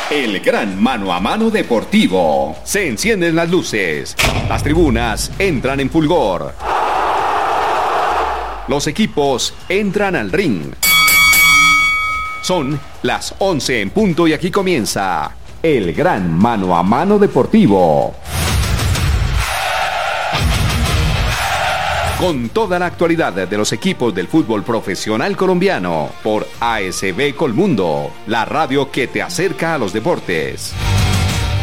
El gran mano a mano deportivo. Se encienden las luces. Las tribunas entran en fulgor. Los equipos entran al ring. Son las 11 en punto y aquí comienza el gran mano a mano deportivo. Con toda la actualidad de los equipos del fútbol profesional colombiano por ASB Colmundo, la radio que te acerca a los deportes.